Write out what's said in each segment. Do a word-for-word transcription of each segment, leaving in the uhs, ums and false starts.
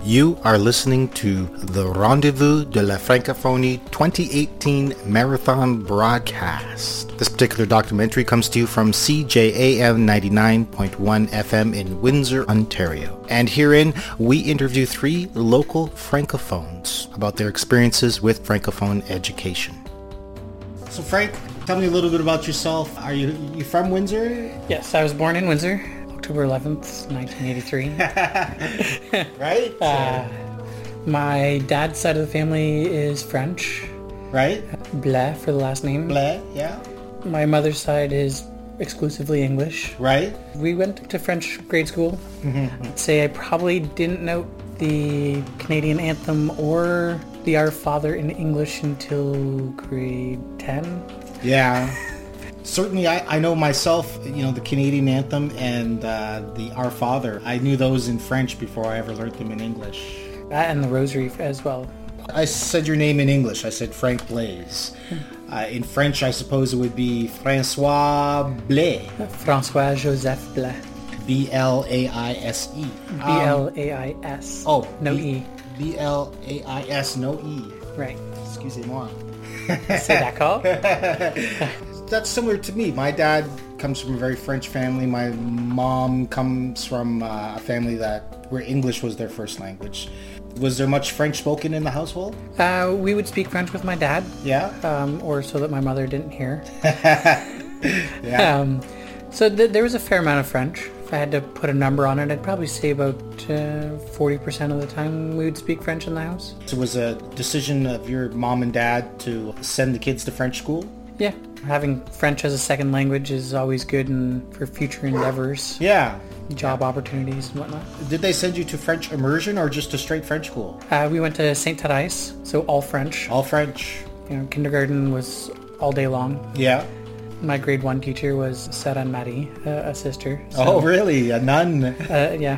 You are listening to the Rendezvous de la Francophonie twenty eighteen Marathon broadcast. This particular documentary comes to you from C J A M ninety-nine point one F M in Windsor, Ontario. And herein, we interview three local Francophones about their experiences with Francophone education. So Frank, tell me a little bit about yourself. Are you you from Windsor? Yes, I was born in Windsor, October eleventh, nineteen eighty-three. Right? Uh, my dad's side of the family is French. Right? Blais for the last name. Blais, yeah. My mother's side is exclusively English. Right? We went to French grade school. Mm-hmm. I'd say I probably didn't note the Canadian anthem or the Our Father in English until grade ten. Yeah. Certainly, I, I know myself, you know, the Canadian anthem and uh, the Our Father. I knew those in French before I ever learned them in English. That and the Rosary as well. I said your name in English. I said Frank Blaise. Uh, in French, I suppose it would be François Blais. François Joseph Blais. B L A I S E. B L A I S. Um, oh. No B- E. B L A I S, no E. Right. Excusez-moi. C'est d'accord. That's similar to me. My dad comes from a very French family. My mom comes from uh, a family that where English was their first language. Was there much French spoken in the household? Uh, we would speak French with my dad. Yeah. Um, or so that my mother didn't hear. Yeah. Um, so th- there was a fair amount of French. If I had to put a number on it, I'd probably say about uh, forty percent of the time we would speak French in the house. So it was a decision of your mom and dad to send the kids to French school? Yeah. Having French as a second language is always good and for future endeavors. Yeah. Job opportunities and whatnot. Did they send you to French immersion or just to straight French school? Uh, we went to Saint Therese, so all French. All French. You know, kindergarten was all day long. Yeah. My grade one teacher was Sœur Anne-Marie, uh, a sister. So, Oh, really? A nun? Uh, yeah.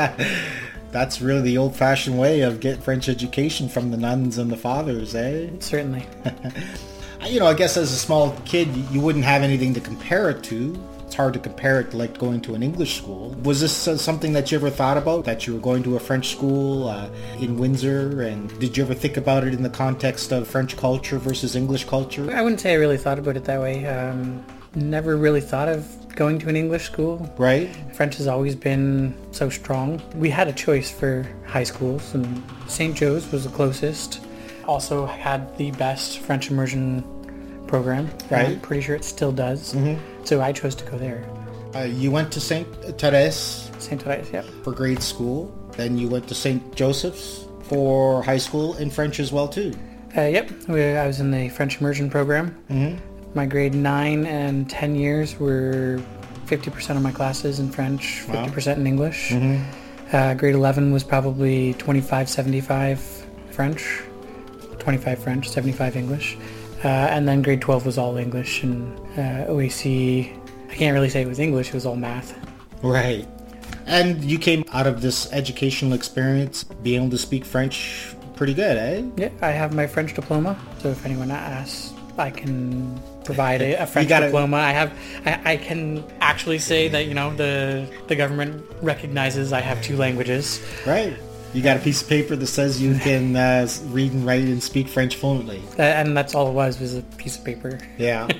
That's really the old-fashioned way of getting French education from the nuns and the fathers, eh? Certainly. You know, I guess as a small kid, you wouldn't have anything to compare it to. It's hard to compare it to like going to an English school. Was this uh, something that you ever thought about, that you were going to a French school uh, in Windsor? And did you ever think about it in the context of French culture versus English culture? I wouldn't say I really thought about it that way. Um, never really thought of going to an English school. Right. French has always been so strong. We had a choice for high schools, and Saint Joe's was the closest. Also had the best French immersion program. Right. I'm pretty sure it still does. Mm-hmm. So I chose to go there. Uh, you went to Saint Therese Saint Therese, yeah. for grade school. Then you went to Saint Joseph's for high school in French as well, too. Uh, yep. We, I was in the French immersion program. Mm-hmm. My grade nine and ten years were fifty percent of my classes in French, fifty percent in English. Mm-hmm. Uh, grade eleven was probably twenty-five seventy-five French, twenty-five French, seventy-five English. Uh, and then grade twelve was all English, and uh, O A C, I can't really say it was English, it was all math. Right. And you came out of this educational experience being able to speak French pretty good, eh? Yeah, I have my French diploma, so if anyone asks, I can provide a, a French gotta, diploma. I have, I, I can actually say that, you know, the, the government recognizes I have two languages. Right. You got a piece of paper that says you can uh, read and write and speak French fluently. Uh, and that's all it was, was a piece of paper. Yeah.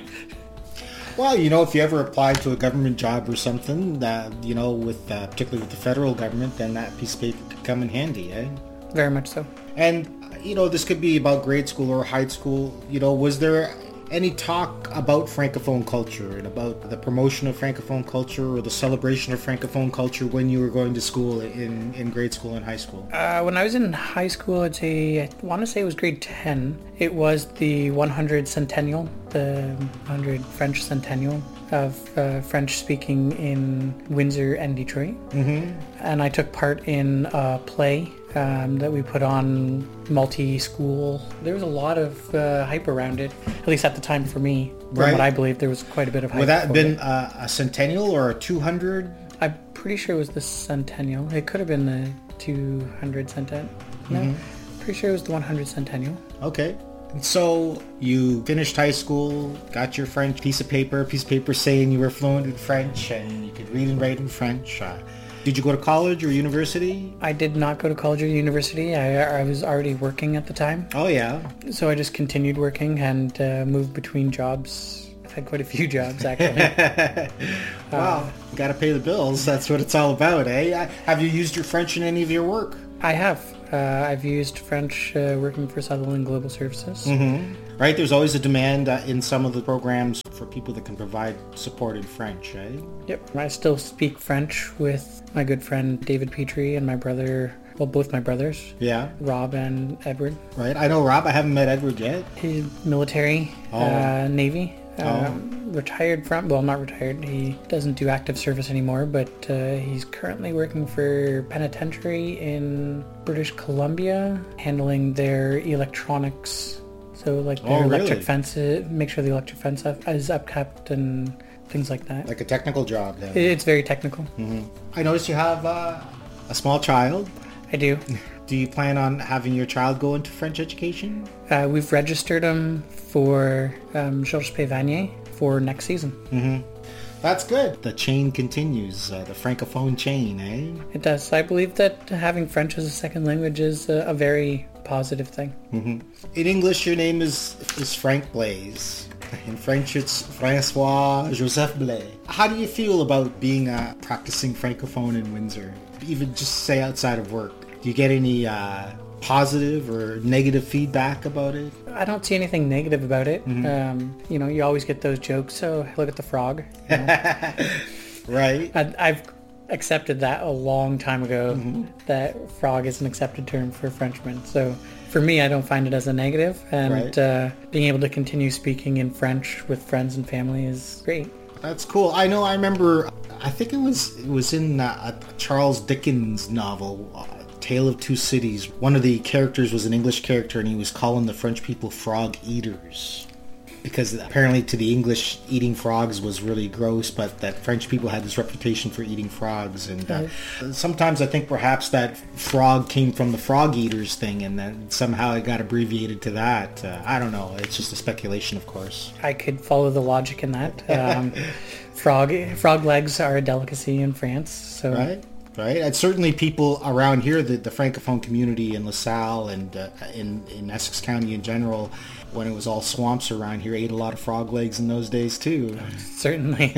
Well, you know, if you ever applied to a government job or something, uh, you know, with uh, particularly with the federal government, then that piece of paper could come in handy, eh? Very much so. And, you know, this could be about grade school or high school. You know, was there any talk about Francophone culture and about the promotion of Francophone culture or the celebration of Francophone culture when you were going to school in, in grade school and high school? Uh, when I was in high school, I'd say, I want to say it was grade ten. It was the one hundred centennial, the one hundred French centennial of uh, French speaking in Windsor and Detroit. Mm-hmm. And I took part in a play um, that we put on multi-school. There was a lot of uh, hype around it, at least at the time for me. From right. what I believe, there was quite a bit of hype. Would that have been it. uh, a centennial or a two hundred? I'm pretty sure it was the centennial. It could have been the two hundred centennial. No, mm-hmm. Pretty sure it was the one hundred centennial. Okay. So you finished high school, got your French piece of paper, piece of paper saying you were fluent in French and you could read and write in French. Uh, Did you go to college or university? I did not go to college or university. I, I was already working at the time. Oh, yeah. So I just continued working and uh, moved between jobs. I've had quite a few jobs, actually. Wow. Uh, Got to pay the bills. That's what it's all about, eh? Have you used your French in any of your work? I have. Uh, I've used French uh, working for Sutherland Global Services. Mm-hmm. Right, there's always a demand uh, in some of the programs for people that can provide support in French, eh? Yep. I still speak French with my good friend David Petrie and my brother, well, both my brothers. Yeah. Rob and Edward. Right, I know Rob. I haven't met Edward yet. He's military, oh. uh, Navy. Um, oh. Retired from, well, not retired. He doesn't do active service anymore, but uh, he's currently working for penitentiary in British Columbia, handling their electronics. So, like their oh, really? electric fence, make sure the electric fence is upkept and things like that. Like a technical job, then. It's very technical. Mm-hmm. I noticed you have uh, a small child. I do. Do you plan on having your child go into French education? Uh, we've registered him for um, Georges P. Vanier for next season. Mm-hmm. That's good. The chain continues, uh, the Francophone chain, eh? It does. I believe that having French as a second language is a, a very positive thing. Mm-hmm. In English, your name is, is Frank Blaise. In French, it's Francois Joseph Blais. How do you feel about being a practicing Francophone in Windsor? Even just say outside of work. Do you get any uh, positive or negative feedback about it? I don't see anything negative about it. Mm-hmm. Um, you know, you always get those jokes. So look at the frog. You know? Right. I, I've accepted that a long time ago. Mm-hmm. That frog is an accepted term for Frenchmen. So for me, I don't find it as a negative. And right. uh, being able to continue speaking in French with friends and family is great. That's cool. I know. I remember. I think it was it was in uh, a Charles Dickens novel. Uh, Tale of Two Cities. One of the characters was an English character, and he was calling the French people frog eaters. Because apparently to the English, eating frogs was really gross, but that French people had this reputation for eating frogs. And uh, sometimes I think perhaps that frog came from the frog eaters thing, and then somehow it got abbreviated to that. Uh, I don't know. It's just a speculation, of course. I could follow the logic in that. Um, frog frog legs are a delicacy in France. So. Right. Right, and certainly people around here, the, the Francophone community in LaSalle and uh, in, in Essex County in general, when it was all swamps around here, ate a lot of frog legs in those days too. Certainly.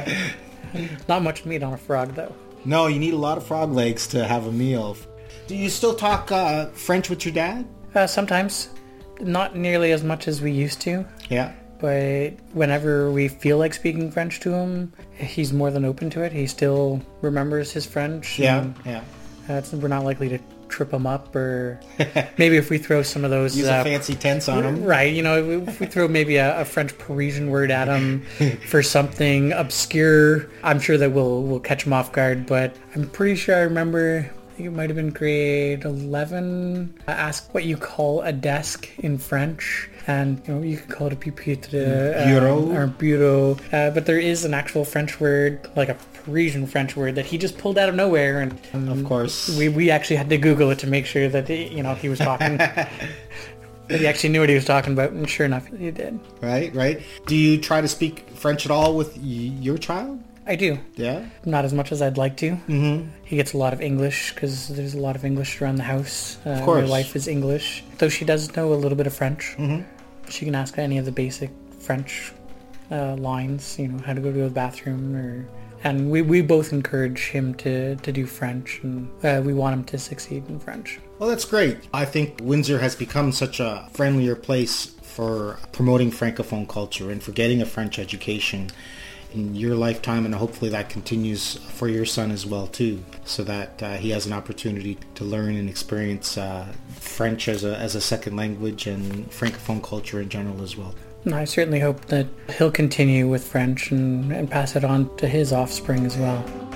Not much meat on a frog, though. No, you need a lot of frog legs to have a meal. Do you still talk uh, French with your dad? Uh, sometimes. Not nearly as much as we used to. Yeah. But whenever we feel like speaking French to him, he's more than open to it. He still remembers his French. Yeah, yeah. Uh, we're not likely to trip him up, or maybe if we throw some of those... Use uh, a fancy tense on him. Right, you know, if we throw maybe a, a French Parisian word at him for something obscure, I'm sure that we'll, we'll catch him off guard. But I'm pretty sure I remember... I think it might have been grade eleven. I asked what you call a desk in French, and you know you can call it a pupitre, bureau, um, or bureau. Uh, but there is an actual French word, like a Parisian French word, that he just pulled out of nowhere, and um, of course we we actually had to Google it to make sure that he, you know he was talking. That he actually knew what he was talking about, and sure enough, he did. Right, right. Do you try to speak French at all with y- your child? I do. Yeah? Not as much as I'd like to. Mm-hmm. He gets a lot of English because there's a lot of English around the house. Uh, of course. My wife is English. Though she does know a little bit of French. Mm-hmm. She can ask any of the basic French uh, lines, you know, how to go to the bathroom. or And we, we both encourage him to, to do French, and uh, we want him to succeed in French. Well, that's great. I think Windsor has become such a friendlier place for promoting Francophone culture and for getting a French education in your lifetime, and hopefully that continues for your son as well too, so that uh, he has an opportunity to learn and experience uh, French as a as a second language and Francophone culture in general as well. And I certainly hope that he'll continue with French and, and pass it on to his offspring as well.